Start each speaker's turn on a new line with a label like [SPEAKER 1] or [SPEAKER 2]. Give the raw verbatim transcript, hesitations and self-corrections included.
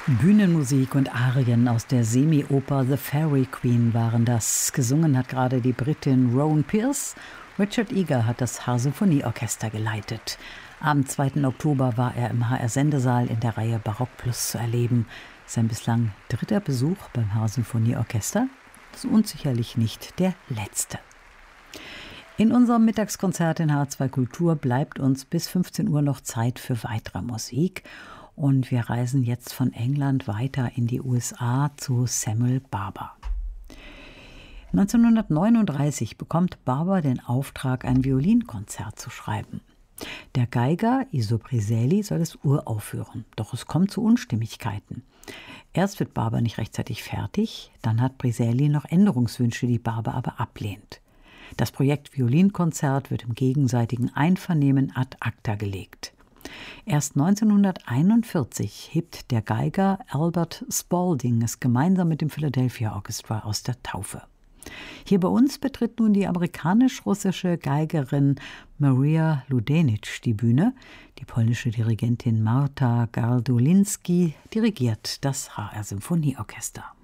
[SPEAKER 1] Bühnenmusik und Arien aus der Semi-Oper The Fairy Queen waren das. Gesungen hat gerade die Britin Rowan Pierce. Richard Eager hat das Haar-Symphonieorchester geleitet. Am zweiten Oktober war er im H R-Sendesaal in der Reihe Barock Plus zu erleben. Sein bislang dritter Besuch beim Haar-Symphonieorchester ist uns sicherlich nicht der letzte. In unserem Mittagskonzert in H R zwei Kultur bleibt uns bis fünfzehn Uhr noch Zeit für weitere Musik. Und wir reisen jetzt von England weiter in die U S A zu Samuel Barber. neunzehnhundertneununddreißig bekommt Barber den Auftrag, ein Violinkonzert zu schreiben. Der Geiger Iso Briselli soll es uraufführen, doch es kommt zu Unstimmigkeiten. Erst wird Barber nicht rechtzeitig fertig, dann hat Briselli noch Änderungswünsche, die Barber aber ablehnt. Das Projekt Violinkonzert wird im gegenseitigen Einvernehmen ad acta gelegt. Erst neunzehnhunderteinundvierzig hebt der Geiger Albert Spalding es gemeinsam mit dem Philadelphia Orchestra aus der Taufe. Hier bei uns betritt nun die amerikanisch-russische Geigerin Maria Ludenitsch die Bühne. Die polnische Dirigentin Marta Gardulinski dirigiert das H R-Symphonieorchester.